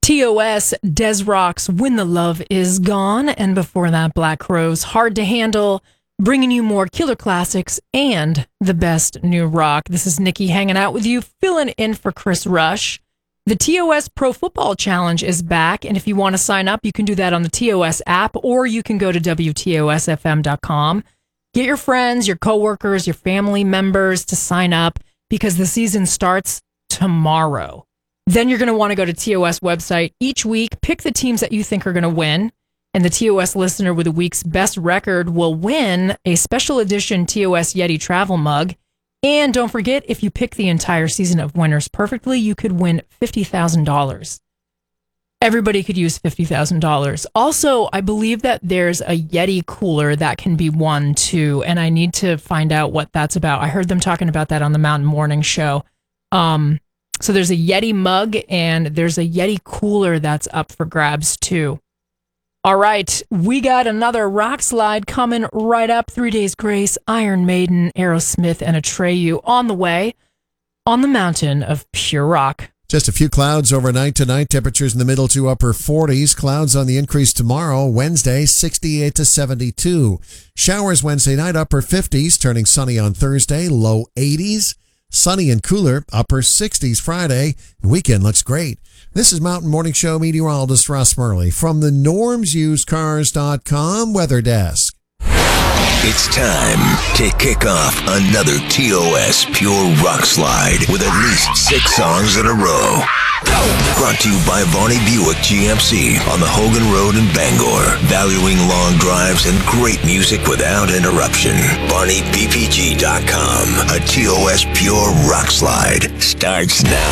TOS, Des Rock's When the Love Is Gone, and before that, Black Crowes, Hard to Handle, bringing you more killer classics and the best new rock. This is Nikki hanging out with you, filling in for Chris Rush. The TOS Pro Football Challenge is back, and if you want to sign up, you can do that on the TOS app, or you can go to WTOSFM.com. Get your friends, your coworkers, your family members to sign up because the season starts tomorrow. Then you're going to want to go to TOS website each week, pick the teams that you think are going to win, and the TOS listener with the week's best record will win a special edition TOS Yeti travel mug. And don't forget, if you pick the entire season of winners perfectly, you could win $50,000. Everybody could use $50,000. Also, I believe that there's a Yeti cooler that can be won too, and I need to find out what that's about. I heard them talking about that on the Mountain Morning Show. So there's a Yeti mug and there's a Yeti cooler that's up for grabs too. All right, we got another rock slide coming right up. 3 Days Grace, Iron Maiden, Aerosmith, and Atreyu on the way on the mountain of pure rock. Just a few clouds overnight tonight. Temperatures in the middle to upper 40s. Clouds on the increase tomorrow, Wednesday, 68 to 72. Showers Wednesday night, upper 50s, turning sunny on Thursday, low 80s. Sunny and cooler, upper 60s Friday. The weekend looks great. This is Mountain Morning Show meteorologist Russ Murley from the normsusedcars.com weather desk. It's time to kick off another TOS Pure Rock Slide with at least 6 songs in a row. Brought to you by Varney Buick GMC on the Hogan Road in Bangor. Valuing long drives and great music without interruption. VarneyBPG.com. A TOS Pure Rock Slide starts now.